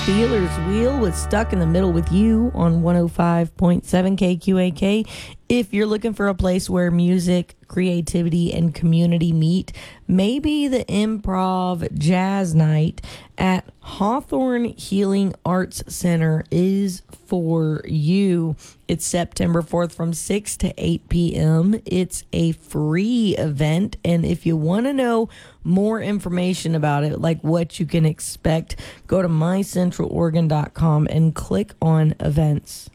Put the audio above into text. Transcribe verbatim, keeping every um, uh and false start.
Steelers Wheel was stuck in the middle with you on one oh five point seven K Q A K. If you're looking for a place where music, creativity, and community meet, maybe the Improv Jazz Night at Hawthorne Healing Arts Center is for you. It's September fourth from six to eight p.m. It's a free event, and if you want to know more information about it, like what you can expect, go to my central oregon dot com and click on events.